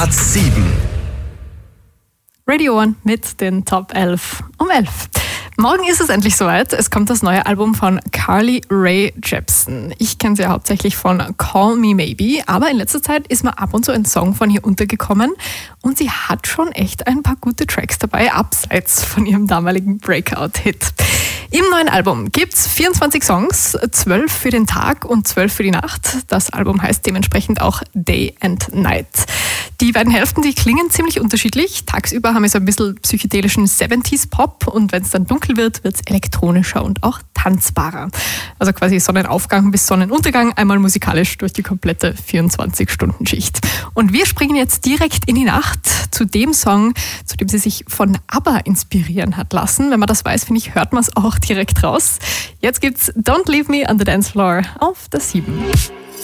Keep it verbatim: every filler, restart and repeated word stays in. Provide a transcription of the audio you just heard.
Platz sieben. Radio One mit den Top elf um elf. Morgen ist es endlich soweit. Es kommt das neue Album von Carly Rae Jepsen. Ich kenne sie ja hauptsächlich von Call Me Maybe, aber in letzter Zeit ist mir ab und zu ein Song von ihr untergekommen und sie hat schon echt ein paar gute Tracks dabei, abseits von ihrem damaligen Breakout-Hit. Im neuen Album gibt's vierundzwanzig Songs, zwölf für den Tag und zwölf für die Nacht. Das Album heißt dementsprechend auch Day and Night. Die beiden Hälften, die klingen ziemlich unterschiedlich. Tagsüber haben wir so ein bisschen psychedelischen siebziger Pop und wenn es dann dunkel wird, wird es elektronischer und auch tanzbarer. Also quasi Sonnenaufgang bis Sonnenuntergang, einmal musikalisch durch die komplette vierundzwanzig-Stunden-Schicht. Und wir springen jetzt direkt in die Nacht zu dem Song, zu dem sie sich von ABBA inspirieren hat lassen. Wenn man das weiß, finde ich, hört man es auch direkt raus. Jetzt gibt's Don't Leave Me on the Dance Floor auf der sieben.